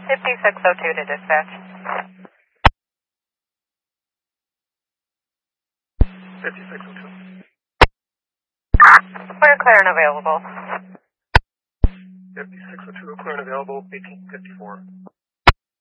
5602 to dispatch. 5602. We're clear and available. 5602, clear and available, 1854.